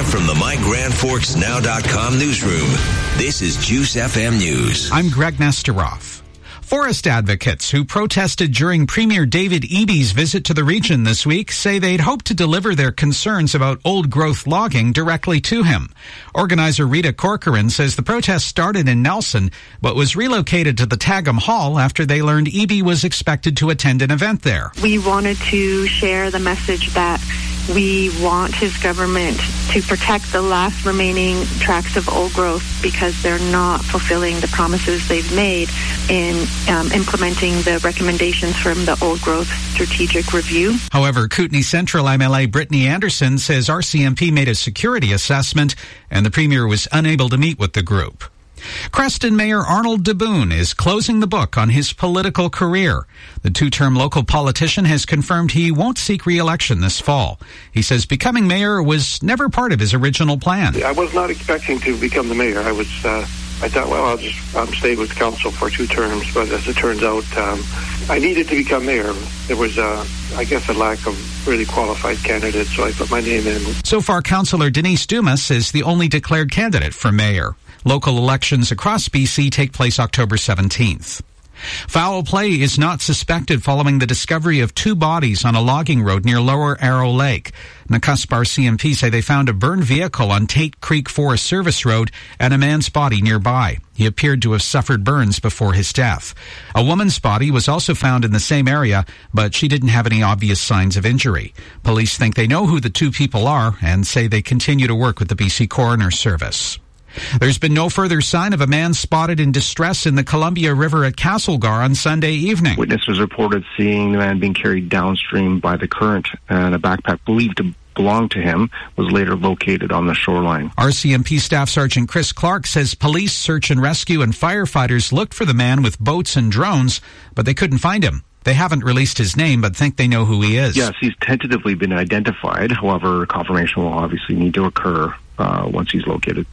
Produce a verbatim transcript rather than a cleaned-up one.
Live from the my grand forks now dot com newsroom, this is Juice F M News. I'm Greg Nesteroff. Forest advocates who protested during Premier David Eby's visit to the region this week say they'd hoped to deliver their concerns about old-growth logging directly to him. Organizer Rita Corcoran says the protest started in Nelson, but was relocated to the Tagum Hall after they learned Eby was expected to attend an event there. We wanted to share the message that we want his government to protect the last remaining tracts of old growth because they're not fulfilling the promises they've made in um, implementing the recommendations from the old growth strategic review. However, Kootenay Central M L A Brittany Anderson says R C M P made a security assessment and the Premier was unable to meet with the group. Creston Mayor Arnold DeBoon is closing the book on his political career. The two-term local politician has confirmed he won't seek re-election this fall. He says becoming mayor was never part of his original plan. I was not expecting to become the mayor. I was, uh, I thought, well, I'll just um, stay with council for two terms. But as it turns out, um, I needed to become mayor. There was, uh, I guess, a lack of really qualified candidates, so I put my name in. So far, Councillor Denise Dumas is the only declared candidate for mayor. Local elections across B C take place October seventeenth. Foul play is not suspected following the discovery of two bodies on a logging road near Lower Arrow Lake. Nakusp R C M P say they found a burned vehicle on Tate Creek Forest Service Road and a man's body nearby. He appeared to have suffered burns before his death. A woman's body was also found in the same area, but she didn't have any obvious signs of injury. Police think they know who the two people are and say they continue to work with the B C Coroner Service. There's been no further sign of a man spotted in distress in the Columbia River at Castlegar on Sunday evening. Witnesses reported seeing the man being carried downstream by the current, and a backpack believed to belong to him was later located on the shoreline. R C M P Staff Sergeant Chris Clark says police, search and rescue, and firefighters looked for the man with boats and drones, but they couldn't find him. They haven't released his name, but think they know who he is. Yes, he's tentatively been identified. However, confirmation will obviously need to occur uh, once he's located.